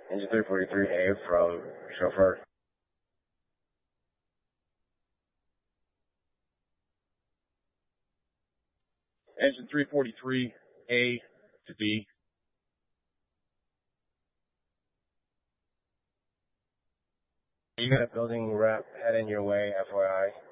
Engine 343A from chauffeur. Engine 343A to D. You got a building rep heading your way, FYI.